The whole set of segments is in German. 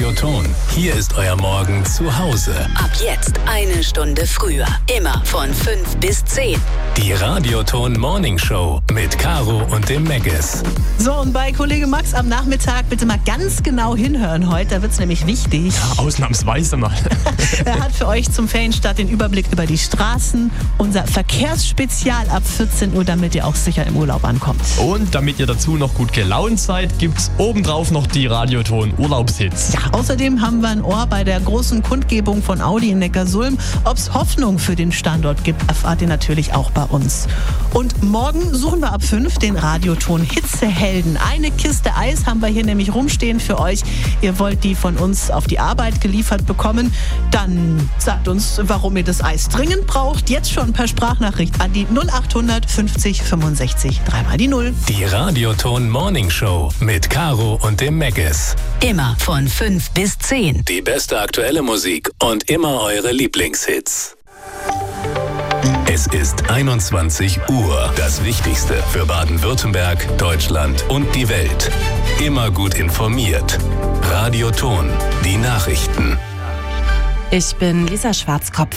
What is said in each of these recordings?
Radioton. Hier ist euer Morgen zu Hause. Ab jetzt 1 Stunde früher. Immer von 5 bis 10. Die Radioton Morning Show mit Caro und dem Meggis. So, und bei Kollege Max am Nachmittag bitte mal ganz genau hinhören heute. Da wird es nämlich wichtig. Ja, ausnahmsweise mal. Er hat für euch zum Ferienstart den Überblick über die Straßen. Unser Verkehrsspezial ab 14 Uhr, damit ihr auch sicher im Urlaub ankommt. Und damit ihr dazu noch gut gelaunt seid, gibt's obendrauf noch die Radioton Urlaubshits. Ja, außerdem haben wir ein Ohr bei der großen Kundgebung von Audi in Neckarsulm. Ob es Hoffnung für den Standort gibt, erfahrt ihr natürlich auch bei uns. Und morgen suchen wir ab 5 den Radioton Hitzehelden. Eine Kiste Eis haben wir hier nämlich rumstehen für euch. Ihr wollt die von uns auf die Arbeit geliefert bekommen. Dann sagt uns, warum ihr das Eis dringend braucht. Jetzt schon per Sprachnachricht an die 0800 50 65 3 die 0. Die Radioton Morning Show mit Caro und dem Meggis. Immer von 5 bis 10. Die beste aktuelle Musik und immer eure Lieblingshits. Es ist 21 Uhr. Das Wichtigste für Baden-Württemberg, Deutschland und die Welt. Immer gut informiert. Radioton, die Nachrichten. Ich bin Lisa Schwarzkopf.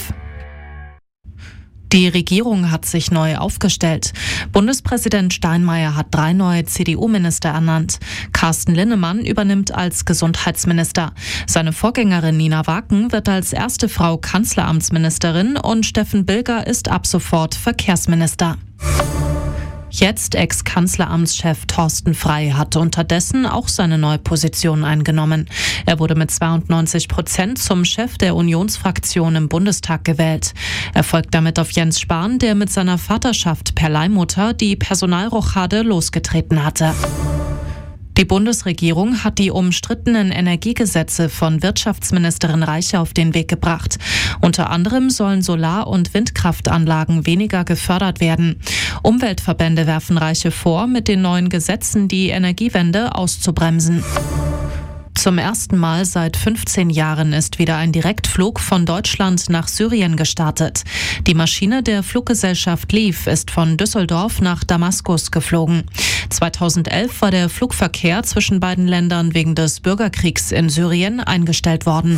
Die Regierung hat sich neu aufgestellt. Bundespräsident Steinmeier hat 3 neue CDU-Minister ernannt. Carsten Linnemann übernimmt als Gesundheitsminister. Seine Vorgängerin Nina Waken wird als erste Frau Kanzleramtsministerin und Steffen Bilger ist ab sofort Verkehrsminister. Jetzt Ex-Kanzleramtschef Thorsten Frey hat unterdessen auch seine neue Position eingenommen. Er wurde mit 92% zum Chef der Unionsfraktion im Bundestag gewählt. Er folgt damit auf Jens Spahn, der mit seiner Vaterschaft per Leihmutter die Personalrochade losgetreten hatte. Die Bundesregierung hat die umstrittenen Energiegesetze von Wirtschaftsministerin Reiche auf den Weg gebracht. Unter anderem sollen Solar- und Windkraftanlagen weniger gefördert werden. Umweltverbände werfen Reiche vor, mit den neuen Gesetzen die Energiewende auszubremsen. Zum ersten Mal seit 15 Jahren ist wieder ein Direktflug von Deutschland nach Syrien gestartet. Die Maschine der Fluggesellschaft Leaf ist von Düsseldorf nach Damaskus geflogen. 2011 war der Flugverkehr zwischen beiden Ländern wegen des Bürgerkriegs in Syrien eingestellt worden.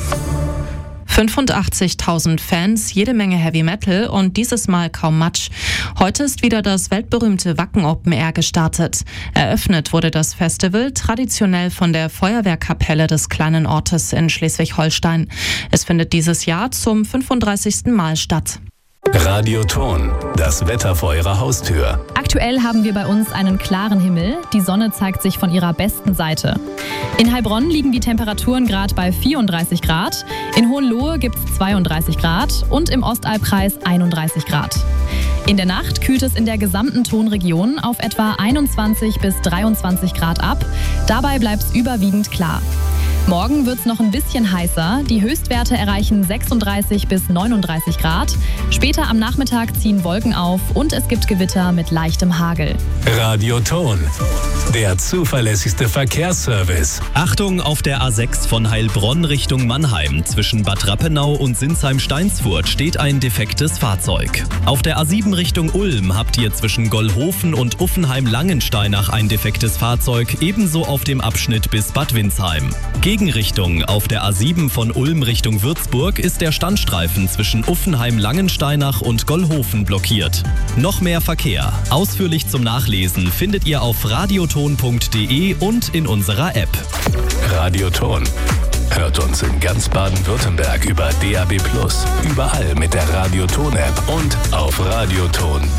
85.000 Fans, jede Menge Heavy Metal und dieses Mal kaum Matsch. Heute ist wieder das weltberühmte Wacken Open Air gestartet. Eröffnet wurde das Festival traditionell von der Feuerwehrkapelle des kleinen Ortes in Schleswig-Holstein. Es findet dieses Jahr zum 35. Mal statt. Radioton, das Wetter vor eurer Haustür. Aktuell haben wir bei uns einen klaren Himmel. Die Sonne zeigt sich von ihrer besten Seite. In Heilbronn liegen die Temperaturen gerade bei 34 Grad. In Hohenlohe gibt es 32 Grad und im Ostalbkreis 31 Grad. In der Nacht kühlt es in der gesamten Tonregion auf etwa 21 bis 23 Grad ab. Dabei bleibt es überwiegend klar. Morgen wird es noch ein bisschen heißer. Die Höchstwerte erreichen 36 bis 39 Grad. Später am Nachmittag ziehen Wolken auf und es gibt Gewitter mit leichtem Hagel. Radioton, der zuverlässigste Verkehrsservice. Achtung, auf der A6 von Heilbronn Richtung Mannheim zwischen Bad Rappenau und Sinsheim-Steinsfurt steht ein defektes Fahrzeug. Auf der A7 Richtung Ulm habt ihr zwischen Gollhofen und Uffenheim-Langensteinach ein defektes Fahrzeug, ebenso auf dem Abschnitt bis Bad Windsheim. Gegenrichtung auf der A7 von Ulm Richtung Würzburg ist der Standstreifen zwischen Uffenheim-Langensteinach und Gollhofen blockiert. Noch mehr Verkehr. Ausführlich zum Nachlesen findet ihr auf radioton.de und in unserer App. Radioton. Hört uns in ganz Baden-Württemberg über DAB+, überall mit der Radioton-App und auf radioton.de.